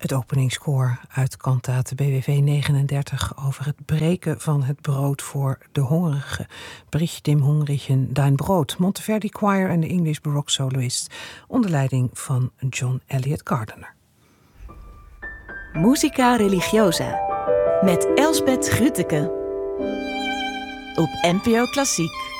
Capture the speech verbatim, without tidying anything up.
Het openingskoor uit kantate B W V negenendertig over het breken van het brood voor de hongerige. Brich dem Hungrigen dein Brood. Monteverdi Choir en de English Baroque Soloist onder leiding van John Eliot Gardiner. Musica Religiosa met Elsbeth Grütke op N P O Klassiek.